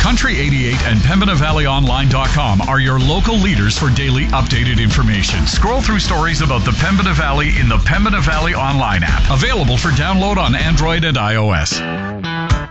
Country 88 and PembinaValleyOnline.com are your local leaders for daily updated information. Scroll through stories about the Pembina Valley in the Pembina Valley Online app, available for download on Android and iOS.